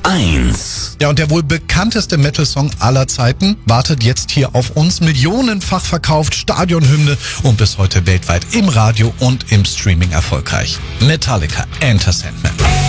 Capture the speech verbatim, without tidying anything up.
eins. Ja, und der wohl bekannteste Metal-Song aller Zeiten wartet jetzt hier auf uns. Millionenfach verkauft, Stadionhymne und bis heute weltweit im Radio und im Streaming erfolgreich. Metallica, Enter Sandman.